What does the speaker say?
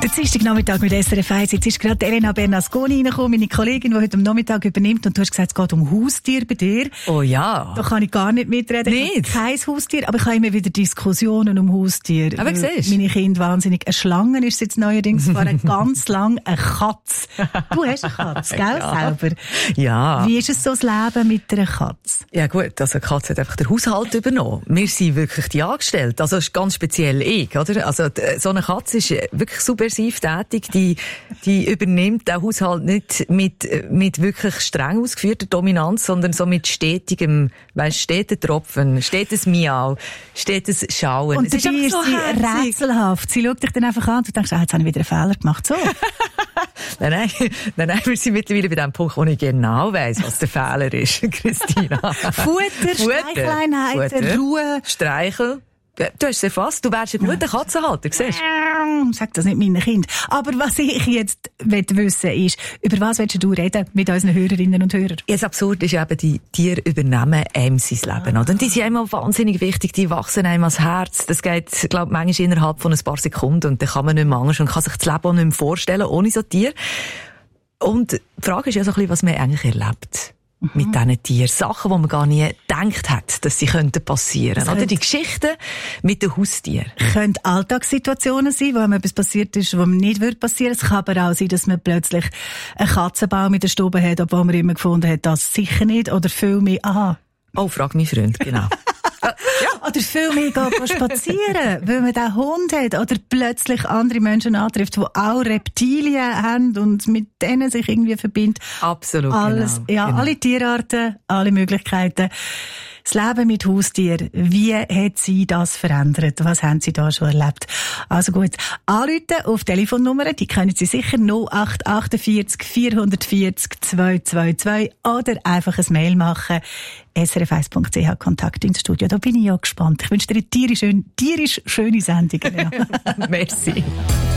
Der Dienstagnachmittag mit SRF 1. Jetzt ist gerade Elena Bernasconi reingekommen, meine Kollegin, die heute am Nachmittag übernimmt. Und du hast gesagt, es geht um Haustier bei dir. Oh ja. Da kann ich gar nicht mitreden. Nicht? Ich habe kein Haustier, aber ich habe immer wieder Diskussionen um Haustier. Aber siehst du? Meine Kinder wahnsinnig. Eine Schlange ist jetzt neuerdings gefahren, ganz lang eine Katze. Du hast eine Katze, gell, Ja. selber? Ja. Wie ist es so, das Leben mit einer Katze? Ja gut, also die Katze hat einfach den Haushalt übernommen. Wir sind wirklich die Angestellten. Also das ist ganz speziell ich, oder? Also so eine Katze ist wirklich subversiv tätig. Die übernimmt den Haushalt nicht mit wirklich streng ausgeführter Dominanz, sondern so mit stetigem, steter Tropfen, stetes Miau, stetes Schauen. Und es ist dabei ist einfach sie so herzig. rätselhaft. Sie schaut dich dann einfach an und du denkst, jetzt habe ich wieder einen Fehler gemacht. So. Nein, wir sind mittlerweile bei dem Punkt, wo ich genau weiss, was der Fehler ist, Christina. Futter, Streichleinheiten, Ruhe. Streichel. Du hast es erfasst, du wärst ein guter Katzenhalter, siehst du? Sag das nicht meinen Kindern. Aber was ich jetzt wissen ist, über was willst du reden mit unseren Hörerinnen und Hörern? Das Absurde ist eben, die Tiere übernehmen einem sein Leben. Oder? Und die sind einem wahnsinnig wichtig, die wachsen einem ans Herz. Das geht, glaube ich, manchmal innerhalb von ein paar Sekunden und dann kann man nicht mehr anders und kann sich das Leben auch nicht mehr vorstellen ohne so Tiere. Und die Frage ist ja so ein bisschen, was man eigentlich erlebt. Mit diesen Tieren. Sachen, die man gar nie gedacht hat, dass sie passieren könnten. Oder die Geschichten mit den Haustieren. Können Alltagssituationen sein, wo einem etwas passiert ist, was nicht passieren würde. Es kann aber auch sein, dass man plötzlich einen Katzenbaum in der Stube hat, obwohl man immer gefunden hat, das sicher nicht. Oder viel mehr, Oh, frag mich Freund, genau. Ja. Oder viel mehr geht spazieren, weil man den Hund hat. Oder plötzlich andere Menschen antrifft, die auch Reptilien haben und mit denen sich irgendwie verbindet. Absolut, alles, genau. Ja, Genau. alle Tierarten, alle Möglichkeiten. Das Leben mit Haustieren, wie hat Sie das verändert? Was haben Sie da schon erlebt? Also gut, anrufen auf Telefonnummern, die können Sie sicher 0848 440 222 oder einfach ein Mail machen. srf1.ch Kontakt ins Studio. Da bin ich ja gespannt. Ich wünsche dir eine tierisch schöne Sendung. Ja. Merci.